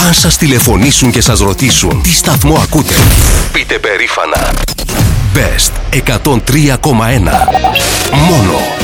Αν σας τηλεφωνήσουν και σας ρωτήσουν τι σταθμό ακούτε, πείτε περήφανα Best 103,1. Μόνο